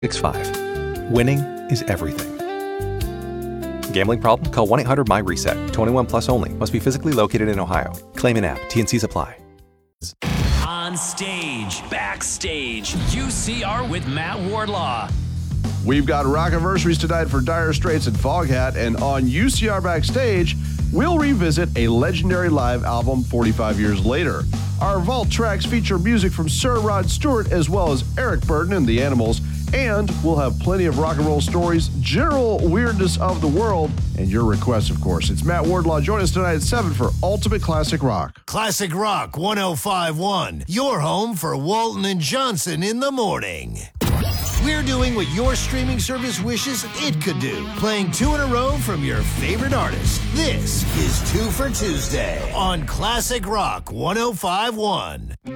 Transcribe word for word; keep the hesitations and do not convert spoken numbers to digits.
six five. Winning is everything. Gambling problem? Call one eight hundred M Y RESET. twenty-one plus only. Must be physically located in Ohio. Claim in app. T N Cs apply. On stage, backstage, U C R with Matt Wardlaw. We've got rock anniversaries tonight for Dire Straits and Foghat, and on U C R Backstage, we'll revisit a legendary live album forty-five years later. Our vault tracks feature music from Sir Rod Stewart as well as Eric Burdon and the Animals, and we'll have plenty of rock and roll stories, general weirdness of the world, and your requests, of course. It's Matt Wardlaw. Join us tonight at seven for Ultimate Classic Rock. Classic Rock one oh five point one, your home for Walton and Johnson in the morning. We're doing what your streaming service wishes it could do, playing two in a row from your favorite artist. This is Two for Tuesday on Classic Rock one oh five point one.